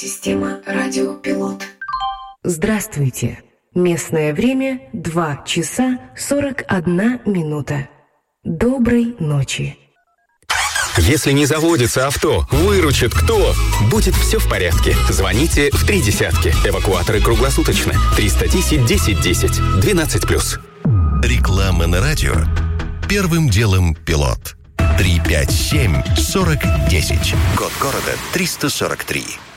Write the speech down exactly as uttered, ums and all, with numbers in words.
Система «Радиопилот». Здравствуйте. Местное время два часа сорок одна минута. Доброй ночи. Если не заводится авто, выручит кто? Будет все в порядке. Звоните в три десятки. Эвакуаторы круглосуточно. триста десять десять десять. двенадцать плюс. Реклама на радио. Первым делом пилот. три пять семь сорок десять. Код города триста сорок три.